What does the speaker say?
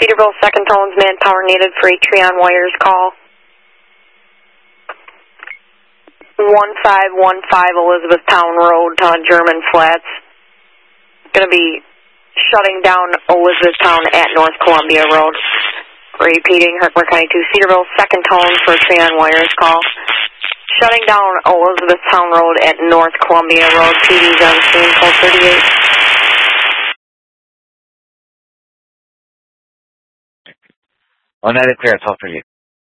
Cedarville, second tones, manpower needed for a tree on wires call. 1515 Elizabethtown Road, German Flats. Going to be shutting down Elizabethtown at North Columbia Road. Repeating, Herkimer County 2, Cedarville, second tone for a tree on wires call. Shutting down Elizabethtown Road at North Columbia Road. PD's on scene, code 38. On that, clear, it's all for you.